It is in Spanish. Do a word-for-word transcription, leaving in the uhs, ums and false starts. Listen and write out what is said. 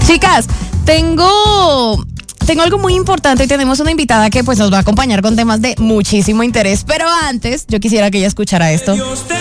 Chicas, tengo... Tengo algo muy importante y tenemos una invitada que pues nos va a acompañar con temas de muchísimo interés. Pero antes, yo quisiera que ella escuchara esto.